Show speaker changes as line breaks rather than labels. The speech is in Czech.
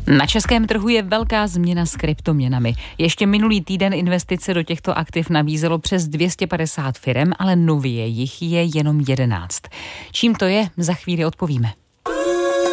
Na českém trhu je velká změna s kryptoměnami. Ještě minulý týden investice do těchto aktiv nabízelo přes 250 firem, ale nově jich je jenom 11. Čím to je, za chvíli odpovíme.